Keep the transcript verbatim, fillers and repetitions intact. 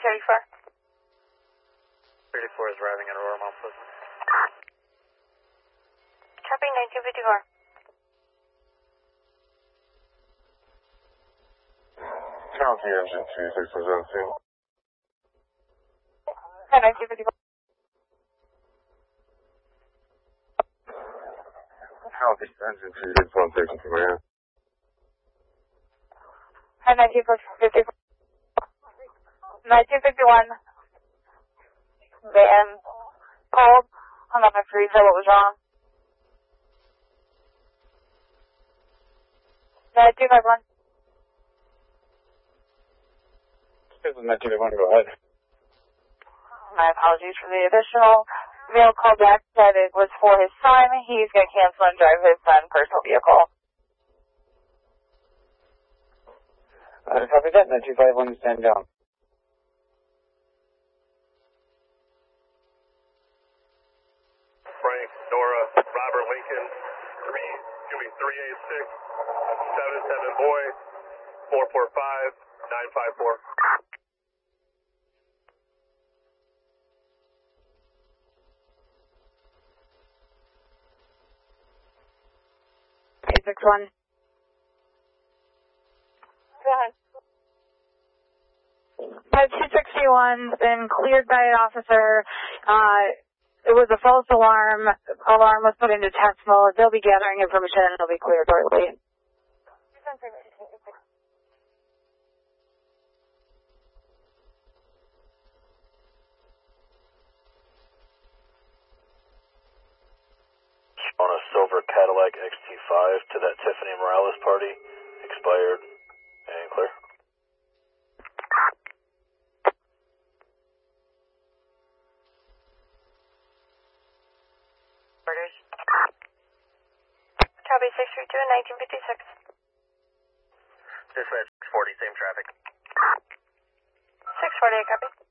thirty-four. thirty-four is arriving at Aurora Mount Pleasant. Copy, nineteen fifty-four. County engine two six four zero two. Hi, nineteen fifty-four. County engine two six one six four zero. Hi, nineteen fifty-four. nineteen fifty-one. Van called. Hung up at Frieza. What was wrong? nineteen fifty-one. This is nineteen fifty-one, go ahead. My apologies for the additional mail call back. Said it was for his son. He's going to cancel and drive his son's personal vehicle. Uh, copy that, nineteen fifty-one, stand down. Frank, Nora, Robert Lincoln, three, excuse me, three eight six, seven seven boy, four four five, nine five four. eight six one. Go ahead. Uh, two sixty-one's been cleared by an officer. Uh, it was a false alarm. Alarm was put into test mode. They'll be gathering information and it'll be cleared shortly. On a silver Cadillac X T five to that Tiffany Morales party, expired and clear. Orders. Copy six three two, nineteen fifty-six. Dispatch six forty, same traffic. six forty-eight, copy.